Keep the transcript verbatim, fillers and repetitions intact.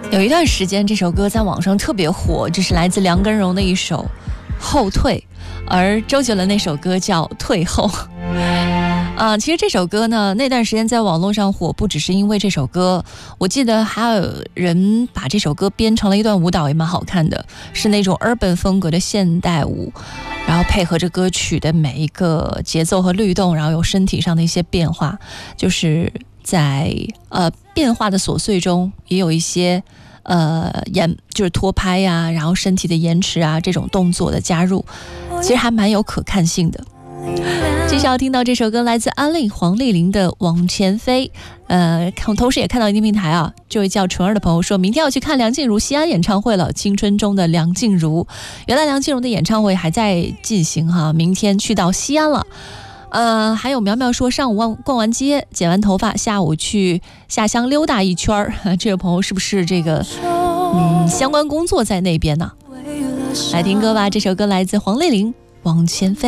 有一段时间这首歌在网上特别火，这是来自梁根荣的一首《后退》，而周杰伦那首歌叫《退后》。啊、呃，其实这首歌呢，那段时间在网络上火，不只是因为这首歌，我记得还有人把这首歌编成了一段舞蹈，也蛮好看的，是那种 urban 风格的现代舞，然后配合着歌曲的每一个节奏和律动，然后有身体上的一些变化，就是在呃变化的琐碎中，也有一些呃延就是拖拍呀、啊，然后身体的延迟啊这种动作的加入，其实还蛮有可看性的。接下来要听到这首歌来自安利黄丽玲的《往前飞》，呃，同时也看到一定平台啊，这位叫纯儿的朋友说，明天要去看梁静茹西安演唱会了。青春中的梁静茹，原来梁静茹的演唱会还在进行哈，明天去到西安了。呃，还有苗苗说，上午逛完街，剪完头发，下午去下乡溜达一圈儿。这位朋友是不是这个嗯相关工作在那边呢？来听歌吧，这首歌来自黄丽玲，《往前飞》。